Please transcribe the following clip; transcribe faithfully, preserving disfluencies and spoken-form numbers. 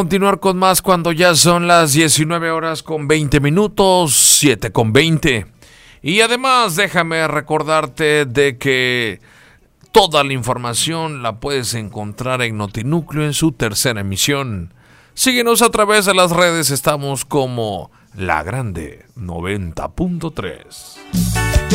Continuar con más cuando ya son las diecinueve horas con veinte minutos, siete con veinte. Y además déjame recordarte de que toda la información la puedes encontrar en Notinúcleo en su tercera emisión. Síguenos a través de las redes, estamos como La Grande noventa punto tres.